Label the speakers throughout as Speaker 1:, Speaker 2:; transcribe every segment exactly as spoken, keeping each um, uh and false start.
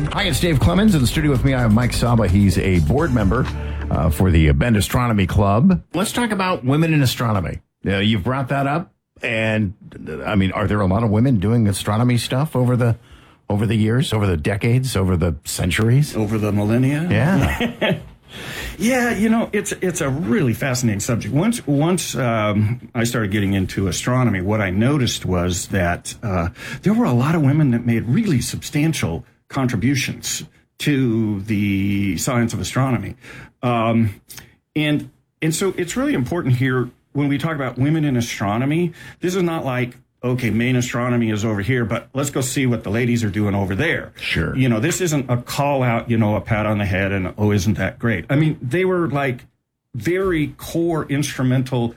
Speaker 1: Hi, it's Dave Clemens. In the studio with me, I have Mike Saba. He's a board member uh, for the Bend Astronomy Club. Let's talk about women in astronomy. Uh, you've brought that up, and I mean, are there a lot of women doing astronomy stuff over the over the years, over the decades, over the centuries,
Speaker 2: over the millennia?
Speaker 1: Yeah.
Speaker 2: Yeah, you know, it's it's a really fascinating subject. Once once um, I started getting into astronomy, what I noticed was that uh, there were a lot of women that made really substantial contributions to the science of astronomy, um, and and so it's really important here when we talk about women in astronomy. This is not like, okay, main astronomy is over here, but let's go see what the ladies are doing over there.
Speaker 1: Sure.
Speaker 2: You know, this isn't a call out, you know, a pat on the head and, oh, isn't that great? I mean, they were like very core instrumental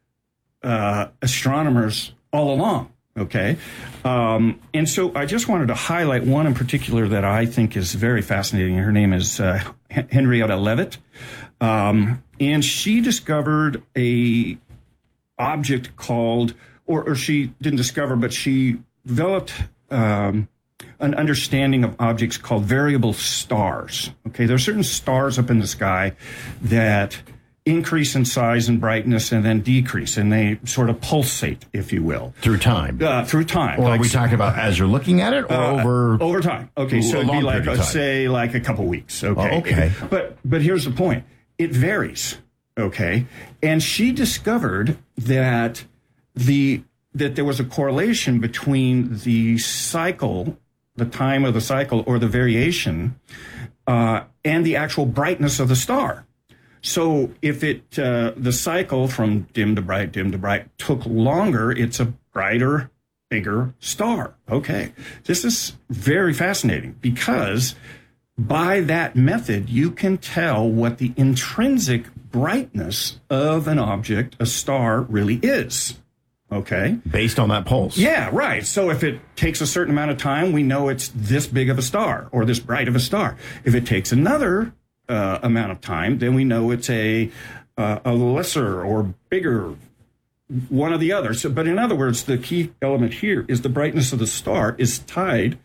Speaker 2: uh, astronomers all along, okay? Um, and so I just wanted to highlight one in particular that I think is very fascinating. Her name is uh, Henrietta Leavitt. Um, and she discovered a object called... Or, or she didn't discover, but she developed um, an understanding of objects called variable stars. Okay, there are certain stars up in the sky that increase in size and brightness and then decrease, and they sort of pulsate, if you will.
Speaker 1: Through time.
Speaker 2: Uh, through time.
Speaker 1: Or
Speaker 2: like,
Speaker 1: are we talking about as you're looking at it, or
Speaker 2: uh,
Speaker 1: over...
Speaker 2: Over time. Okay, so it'd be like,
Speaker 1: uh,
Speaker 2: say, like a couple weeks. Okay.
Speaker 1: Oh, okay.
Speaker 2: But, but here's the point. It varies, okay? And she discovered that... the that there was a correlation between the cycle, the time of the cycle or the variation, uh, and the actual brightness of the star. So if it uh, the cycle from dim to bright, dim to bright took longer, it's a brighter, bigger star. Okay, this is very fascinating because by that method, you can tell what the intrinsic brightness of an object, a star, really is. Okay.
Speaker 1: Based on that pulse.
Speaker 2: Yeah, right. So if it takes a certain amount of time, we know it's this big of a star or this bright of a star. If it takes another uh, amount of time, then we know it's a uh, a lesser or bigger one or the other. So, but in other words, the key element here is the brightness of the star is tied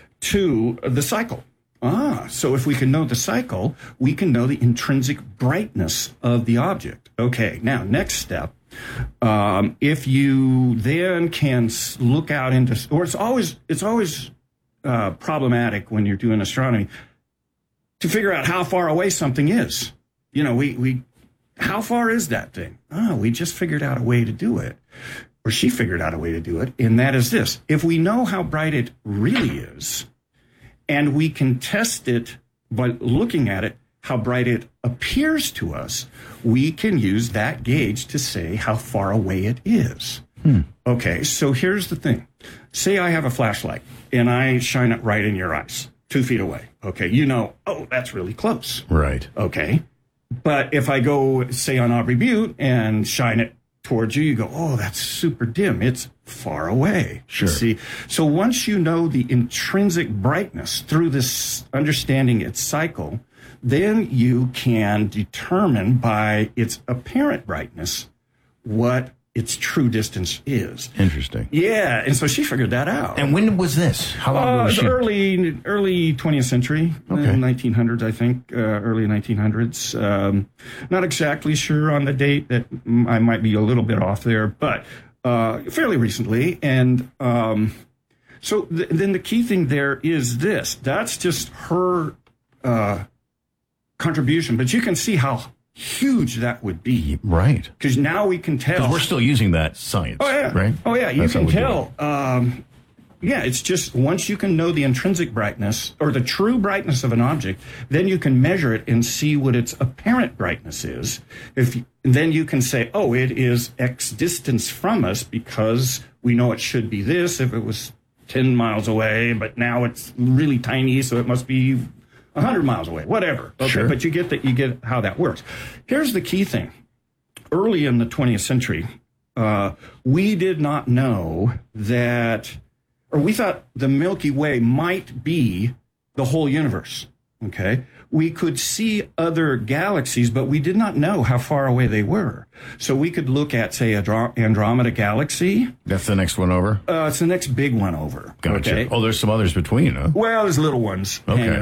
Speaker 2: to the cycle. Ah, so if we can know the cycle, we can know the intrinsic brightness of the object. Okay, now next step. Um, if you then can look out into, or it's always it's always uh, problematic when you're doing astronomy to figure out how far away something is. You know, we we how far is that thing? Oh, we just figured out a way to do it, or she figured out a way to do it, and that is this: if we know how bright it really is, and we can test it by looking at it, how bright it appears to us, we can use that gauge to say how far away it is. Hmm. Okay, so here's the thing. Say I have a flashlight and I shine it right in your eyes, two feet away. Okay, you know, oh, that's really close.
Speaker 1: Right.
Speaker 2: Okay, but if I go, say, on Aubrey Butte and shine it towards you, you go, oh, that's super dim. It's far away.
Speaker 1: Sure.
Speaker 2: See, so once you know the intrinsic brightness through this understanding its cycle, then you can determine by its apparent brightness what its true distance is.
Speaker 1: Interesting.
Speaker 2: Yeah, and so she figured that out.
Speaker 1: And when was this? How long
Speaker 2: uh,
Speaker 1: was she?
Speaker 2: Early, early twentieth century,
Speaker 1: Okay.
Speaker 2: uh, nineteen hundreds, I think, uh, early nineteen hundreds. Um, not exactly sure on the date. That I might be a little bit off there, but uh, fairly recently. And um, so th- then the key thing there is this. That's just her uh, contribution, but you can see how huge that would be.
Speaker 1: Right.
Speaker 2: Because now we can tell.
Speaker 1: Because we're still using that science.
Speaker 2: Oh, yeah.
Speaker 1: Right?
Speaker 2: Oh, yeah. You
Speaker 1: That's how
Speaker 2: can
Speaker 1: we do
Speaker 2: tell. Um, yeah, it's just once you can know the intrinsic brightness or the true brightness of an object, then you can measure it and see what its apparent brightness is. If you, then you can say, oh, it is X distance from us because we know it should be this if it was ten miles away, but now it's really tiny, so it must be one hundred miles away, whatever. Okay,
Speaker 1: Sure.
Speaker 2: but you get that. You get how that works. Here's the key thing. Early in the twentieth century, uh, we did not know that, or we thought the Milky Way might be the whole universe. Okay, we could see other galaxies, but we did not know how far away they were. So we could look at, say, Andro- Andromeda Galaxy.
Speaker 1: That's the next one over?
Speaker 2: Uh, it's the next big one over.
Speaker 1: Gotcha.
Speaker 2: Okay?
Speaker 1: Oh, there's some others between, huh?
Speaker 2: Well, there's little ones
Speaker 1: Okay.
Speaker 2: hanging